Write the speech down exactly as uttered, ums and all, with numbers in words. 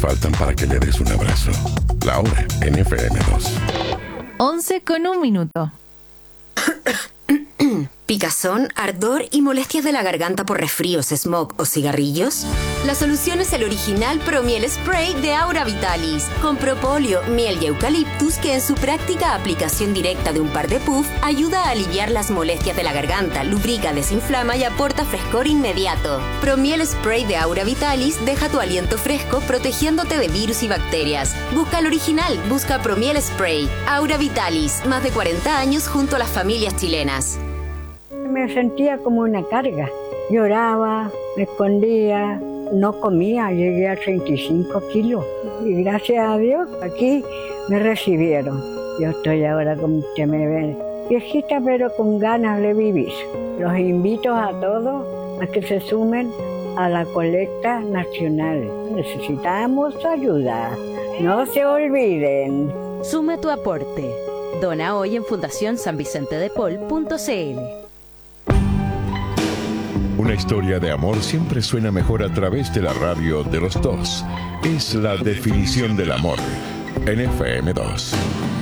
faltan para que le des un abrazo. La hora en F M dos. once con un minuto. ¿Picazón, ardor y molestias de la garganta por resfríos, smog o cigarrillos? La solución es el original Promiel Spray de Aura Vitalis, con propóleo, miel y eucaliptus que en su práctica aplicación directa de un par de puff ayuda a aliviar las molestias de la garganta, lubrica, desinflama y aporta frescor inmediato. Promiel Spray de Aura Vitalis deja tu aliento fresco protegiéndote de virus y bacterias. Busca el original, busca Promiel Spray. Aura Vitalis, más de cuarenta años junto a las familias chilenas. Me sentía como una carga. Lloraba, me escondía, no comía, llegué a treinta y cinco kilos. Y gracias a Dios, aquí me recibieron. Yo estoy ahora, como usted me ve, viejita pero con ganas de vivir. Los invito a todos a que se sumen a la colecta nacional. Necesitamos ayuda. No se olviden. Suma tu aporte. Dona hoy en fundación san vicente de paul punto c l. Una historia de amor siempre suena mejor a través de la radio de los dos. Es la definición del amor en F M dos.